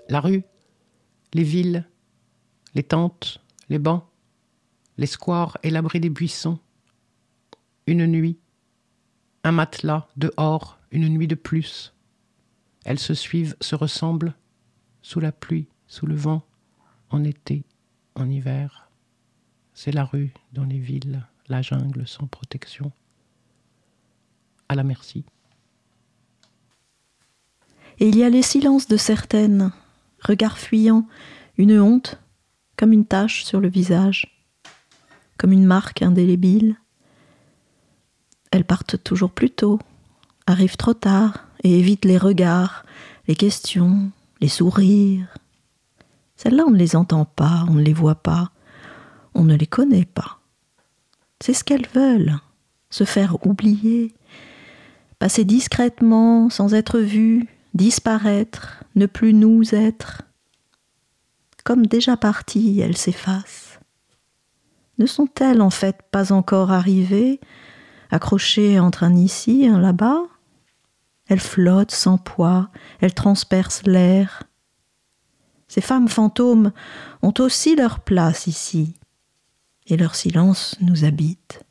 La rue, les villes, les tentes, les bancs, les squares et l'abri des buissons. Une nuit, un matelas, dehors, une nuit de plus. Elles se suivent, se ressemblent, sous la pluie, sous le vent, en été, en hiver. C'est la rue dans les villes, la jungle sans protection. À la merci. Et il y a les silences de certaines, regards fuyants, une honte, comme une tache sur le visage, comme une marque indélébile. Elles partent toujours plus tôt, arrivent trop tard et évitent les regards, les questions, les sourires. Celles-là, on ne les entend pas, on ne les voit pas, on ne les connaît pas. C'est ce qu'elles veulent, se faire oublier, passer discrètement, sans être vues, disparaître, ne plus nous être. Comme déjà parties, elles s'effacent. Ne sont-elles en fait pas encore arrivées, accrochées entre un ici et un là-bas? Elles flottent sans poids, elles transpercent l'air. Ces femmes fantômes ont aussi leur place ici, et leur silence nous habite.